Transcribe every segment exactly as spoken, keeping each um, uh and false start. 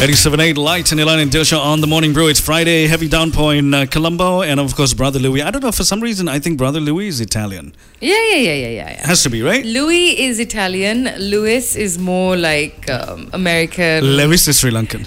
eighty-seven point eight Light and Ilan and Dilsha on the Morning Brew. It's Friday, heavy downpour in uh, Colombo, and of course Brother Louis. I don't know, for some reason I think Brother Louis is Italian. Yeah, yeah, yeah, yeah, yeah. yeah. Has to be, right? Louis is Italian. Louis is more like um, American. Lewis is Sri Lankan.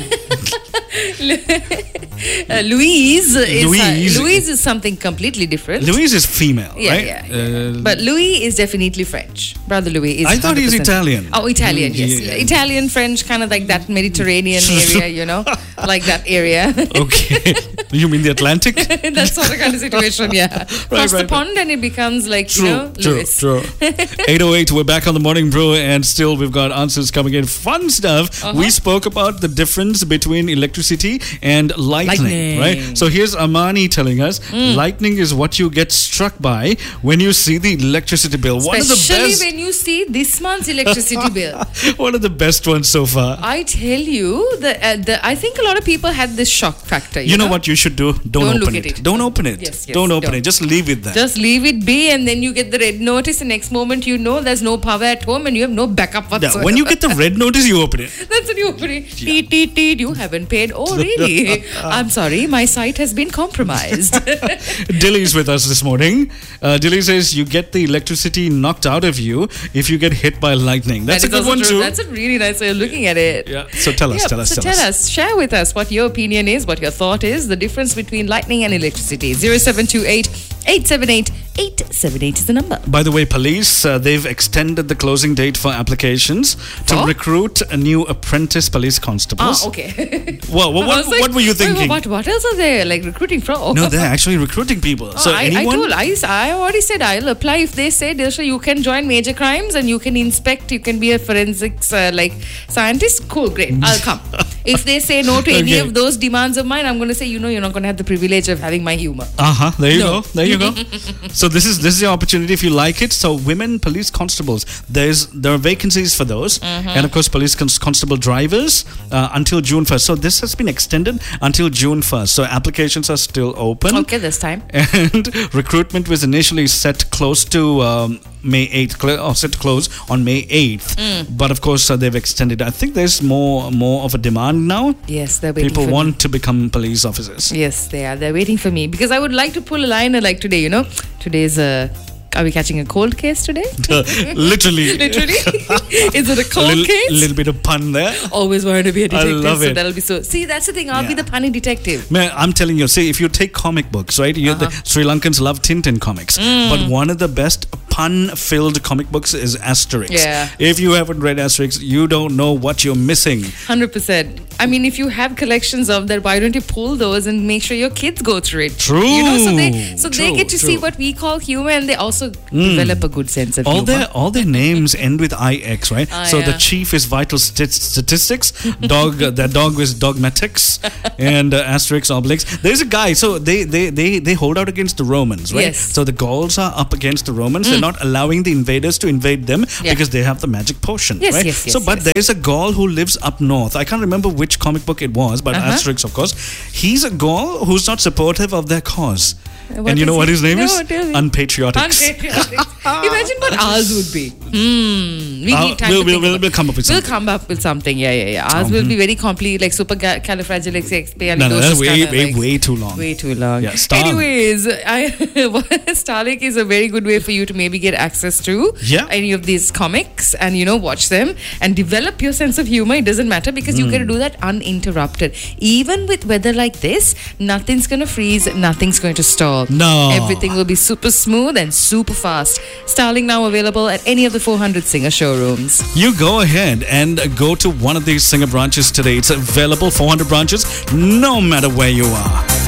uh, Louise is Louise. Uh, Louise is something completely different. Louise is female, yeah, right? Yeah, yeah. Uh, but Louis is definitely French. Brother Louis is. I thought he's Italian. Oh, Italian, Mm, yes. yeah. Italian, French, kind of like that Mediterranean area, you know? Like that area. Okay. You mean the Atlantic? That sort of kind of situation, yeah. Cross right, the right. pond and it becomes like, True, you know, true, Louis. true. eight oh eight, we're back on the Morning Brew, and still we've got answers coming in. Fun stuff. Uh-huh. We spoke about the difference between electricity and lightning, Lightning. right? So here's Amani telling us, lightning is what you get struck by when you see the electricity bill. One of the Especially best, when you see this month's electricity bill. one of the best ones so far. I tell you, the, uh, the I think a lot of people had this shock factor. You, You know what you should do? Don't, Don't look open at it. it. Don't open it. Yes, yes, don't open don't. it. Just leave it there. Just leave it be, and then you get the red notice. The next moment, you know there's no power at home, and you have no backup Yeah, whatsoever. when you get the red notice, you open it. That's when you open it. Teet, teet, teet. You haven't paid. Oh, really? I'm sorry. My site has been compromised. Dilly is with us this morning. Uh, Dilly says you get the electricity knocked out of you if you get hit by lightning. That's That a is good also one true. too. That's a really nice way of looking at it. Yeah. So tell us, Yep, tell us, so tell, tell us. us, share with us what your opinion is, what your thought is, the difference between lightning and electricity. zero seven two eight, eight seven eight, eight seven eight is the number. By the way, police, uh, they've extended the closing date for applications to For? recruit a new apprentice police constables. Ah, okay. Well, what, I what, was like, what were you wait, thinking? What, what else are they like recruiting from? No, they're actually recruiting people. Oh, so I, anyone... I told, I, I already said I'll apply if they say, Dilsha, you can join major crimes and you can inspect, you can be a forensics uh, like scientist. Cool, great, I'll come. If they say no to any Okay. of those demands of mine, I'm going to say, you know, you're not going to have the privilege of having my humor. Uh-huh. There you No. go. There you go. So this is this is your opportunity if you like it. So women police constables, there's there are vacancies for those, and of course police cons- constable drivers uh, until June first. So this has been extended until June first. So applications are still open. Okay, this time. And recruitment was initially set close to um, May eighth, cl- or set to close on May eighth. But of course uh, they've extended. I think there's more more of a demand now. Yes, they're waiting People for want me. to become police officers. Yes, they are. They're waiting for me because I would like to pull a line like today, you know. Today's a. Are we catching a cold case today? Literally. Literally? Is it a A cold little, case? little bit of pun there. Always wanted to be a detective, love so it. that'll be so. See, that's the thing. I'll be Yeah. the punny detective. Man, I'm telling you, see, if you take comic books, right? You, the Sri Lankans love Tintin comics. But one of the best pun-filled comic books is Asterix. Yeah. If you haven't read Asterix, you don't know what you're missing. one hundred percent. I mean, if you have collections of that, why don't you pull those and make sure your kids go through it? True. You know, so they so they True, get to see true. what we call humor, and they also develop a good sense of All humor. their all their names end with I X, right? Ah, so the yeah. chief is Vital St- Statistics, dog uh, their dog is Dogmatics, and uh, Asterix Obelix. There's a guy, so they, they, they, they hold out against the Romans, right? Yes. So the Gauls are up against the Romans. They're not allowing the invaders to invade them Yeah. because they have the magic potion, Yes, right? yes, yes, so, but yes. there's a Gaul who lives up north. I can't remember which comic book it was, but Uh-huh. Asterix, of course. He's a Gaul who's not supportive of their cause. What and you is know what he? his name No, is? tell me. Unpatriotics. Unpatriotic. Imagine what ours would be. Hmm. We Uh, need time we'll, to we'll, think we'll, about- we'll come up with We'll something. come up with something. Yeah, yeah, yeah. Ours will be very complete, like supercalifragilisticexpialidocious. No, no, that's way, kinda way, like- way too long. Way too long. Yeah, Star. Anyways, I, Starlink is a very good way for you to maybe get access to Yeah. any of these comics and, you know, watch them and develop your sense of humor. It doesn't matter because you get to do that uninterrupted. Even with weather like this, nothing's going to freeze, nothing's going to stall. No. Everything will be super smooth and super fast. Starlink now available at any of the four hundred Singer showrooms. You go ahead and go to one of these Singer branches today. It's available, four hundred branches, no matter where you are.